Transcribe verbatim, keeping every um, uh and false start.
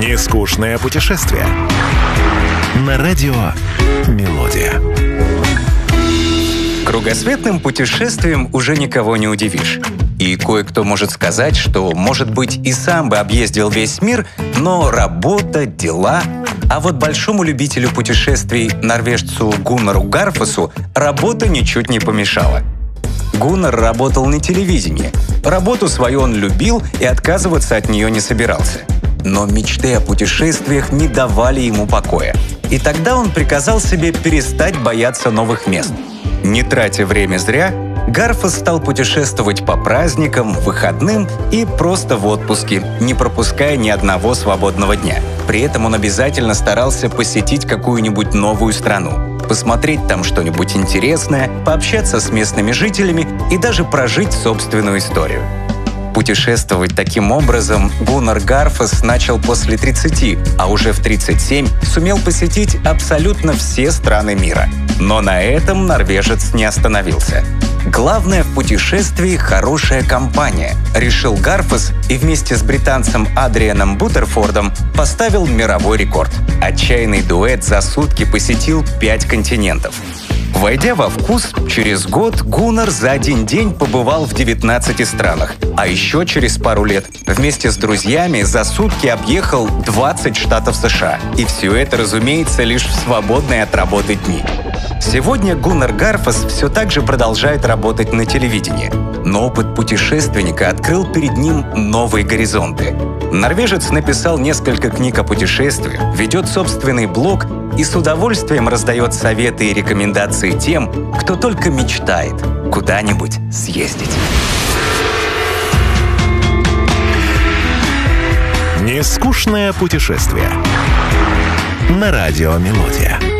Нескучное путешествие. На радио «Мелодия». Кругосветным путешествием уже никого не удивишь. И кое-кто может сказать, что, может быть, и сам бы объездил весь мир, но работа, дела... А вот большому любителю путешествий, норвежцу Гуннару Гарфасу, работа ничуть не помешала. Гуннар работал на телевидении. Работу свою он любил и отказываться от нее не собирался. Но мечты о путешествиях не давали ему покоя. И тогда он приказал себе перестать бояться новых мест. Не тратя время зря, Гарфас стал путешествовать по праздникам, выходным и просто в отпуске, не пропуская ни одного свободного дня. При этом он обязательно старался посетить какую-нибудь новую страну, посмотреть там что-нибудь интересное, пообщаться с местными жителями и даже прожить собственную историю. Путешествовать таким образом Гуннар Гарфас начал после тридцати, а уже в тридцать семь сумел посетить абсолютно все страны мира. Но на этом норвежец не остановился. Главное в путешествии — хорошая компания, решил Гарфас и вместе с британцем Адрианом Бутерфордом поставил мировой рекорд. Отчаянный дуэт за сутки посетил пять континентов. Войдя во вкус, через год Гуннар за один день побывал в девятнадцати странах, а еще через пару лет вместе с друзьями за сутки объехал двадцать штатов США. И все это, разумеется, лишь в свободные от работы дни. Сегодня Гуннар Гарфас все так же продолжает работать на телевидении, но опыт путешественника открыл перед ним новые горизонты. Норвежец написал несколько книг о путешествиях, ведет собственный блог и с удовольствием раздает советы и рекомендации тем, кто только мечтает куда-нибудь съездить. Нескучное путешествие. На радио «Мелодия».